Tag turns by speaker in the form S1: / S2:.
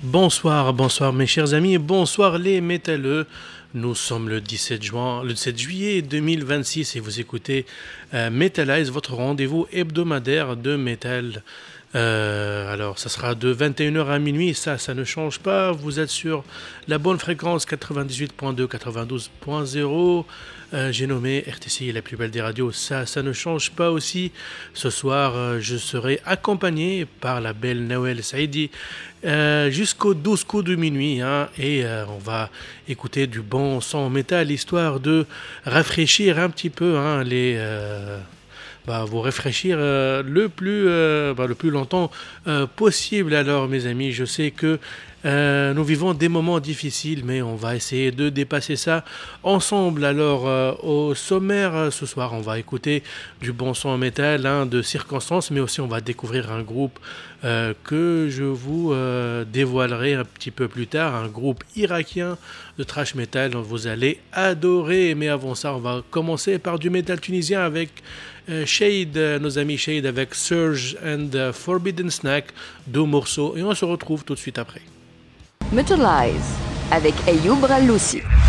S1: Bonsoir, bonsoir mes chers amis, bonsoir les métalleux. Nous sommes le 7 juillet 2026 et vous écoutez Metalize, votre rendez-vous hebdomadaire de métal. Alors, ça sera de 21h à minuit, ça ne change pas. Vous êtes sur la bonne fréquence 98.2, 92.0. J'ai nommé RTCI la plus belle des radios, ça ne change pas aussi. Ce soir, je serai accompagné par la belle Nawel Saidi jusqu'au 12 coups de minuit. Et on va écouter du bon son métal, histoire de rafraîchir un petit peu vous réfléchir le plus longtemps possible. Alors mes amis, je sais que nous vivons des moments difficiles, mais on va essayer de dépasser ça ensemble. Alors au sommaire ce soir, on va écouter du bon son métal, de circonstances, mais aussi on va découvrir un groupe que je vous dévoilerai un petit peu plus tard, un groupe irakien de thrash metal dont vous allez adorer. Mais avant ça, on va commencer par du métal tunisien avec Shade, nos amis Shade avec Surge and Forbidden Snack, 2 morceaux, et on se retrouve tout de suite après.
S2: Metalize avec Ayoub Raloussi.